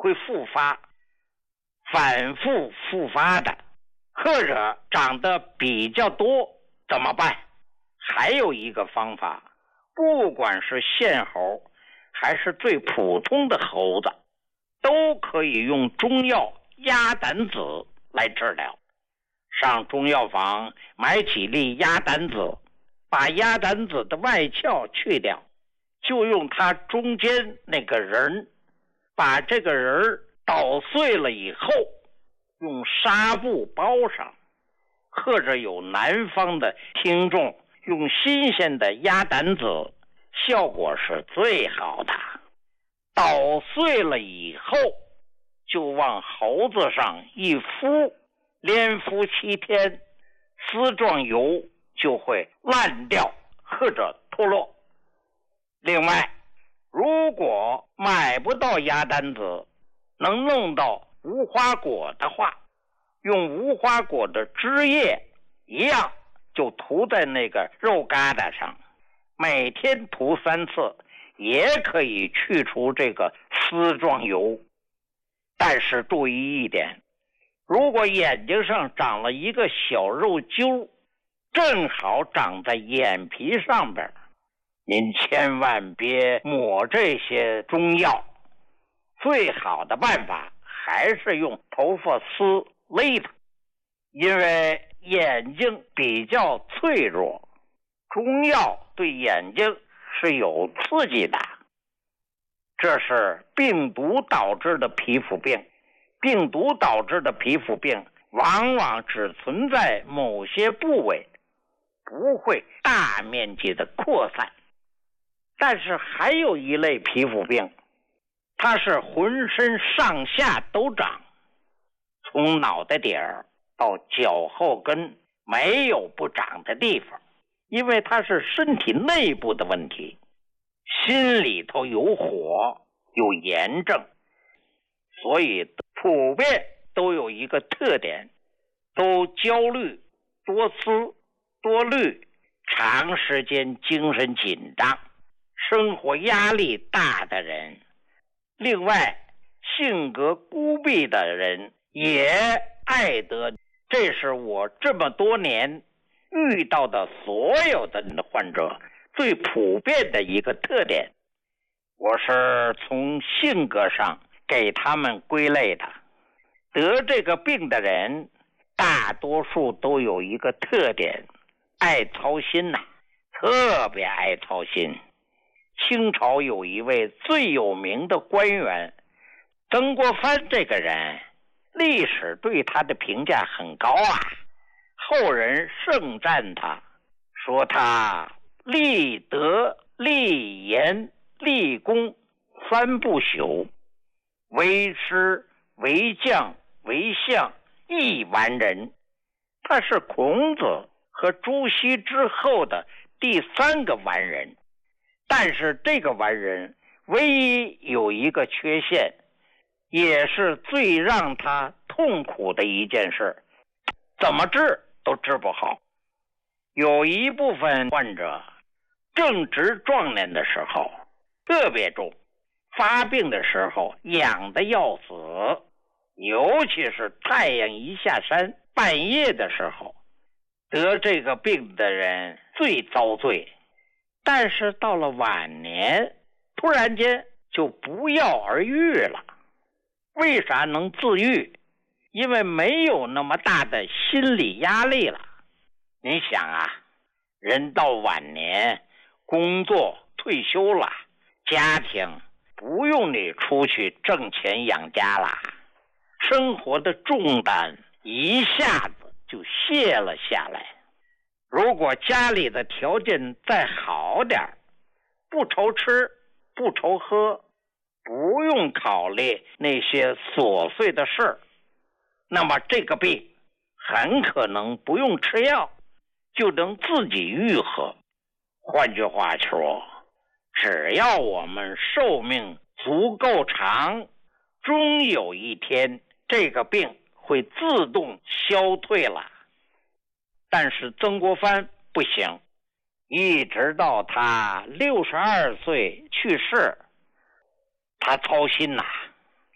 会复发，反复复发的，或者长得比较多，怎么办？还有一个方法，不管是县猴还是最普通的猴子，都可以用中药鸭胆子来治疗。上中药房买几粒鸭胆子，把鸭胆子的外壳去掉，就用它中间那个仁，把这个仁捣碎了以后，用纱布包上，或者有南方的听众用新鲜的鸭胆子，效果是最好的。捣碎了以后，就往猴子上一敷，连敷7天，丝状油就会烂掉或者脱落。另外，如果买不到鸭胆子，能弄到无花果的话，用无花果的汁液一样，就涂在那个肉疙瘩上，每天涂3次，也可以去除这个丝状油。但是注意一点，如果眼睛上长了一个小肉揪，正好长在眼皮上边，您千万别抹这些中药，最好的办法还是用头发丝勒它，因为眼睛比较脆弱，中药对眼睛是有刺激的。这是病毒导致的皮肤病，病毒导致的皮肤病往往只存在某些部位，不会大面积的扩散。但是还有一类皮肤病，它是浑身上下都长，从脑袋顶儿到脚后跟没有不长的地方，因为它是身体内部的问题，心里头有火有炎症，所以普遍都有一个特点，都焦虑、多思、多虑，长时间精神紧张，生活压力大的人，另外性格孤僻的人也爱得。这是我这么多年遇到的所有的患者最普遍的一个特点，我是从性格上给他们归类的。得这个病的人大多数都有一个特点，爱操心呐，特别爱操心。清朝有一位最有名的官员曾国藩，这个人历史对他的评价很高啊，后人盛赞他，说他立德、立言、立功3不朽，为师、为将、为相一完人。他是孔子和朱熹之后的第3个完人，但是这个完人唯一有一个缺陷，也是最让他痛苦的一件事，怎么治都治不好。有一部分患者正值壮年的时候特别重，发病的时候痒得要死，尤其是太阳一下山半夜的时候，得这个病的人最遭罪。但是到了晚年，突然间就不药而愈了。为啥能自愈？因为没有那么大的心理压力了。你想啊，人到晚年，工作退休了，家庭不用你出去挣钱养家了，生活的重担一下子就卸了下来。如果家里的条件再好点，不愁吃不愁喝，不用考虑那些琐碎的事儿，那么这个病很可能不用吃药就能自己愈合。换句话说，只要我们寿命足够长，终有一天这个病会自动消退了。但是曾国藩不行，一直到他62岁去世，他操心呐，